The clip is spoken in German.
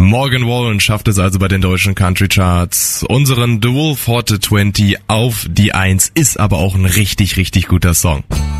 Morgan Wallen schafft es also bei den deutschen Country Charts. Unseren The Wolf Hot 20 auf die 1 ist aber auch ein richtig, richtig guter Song.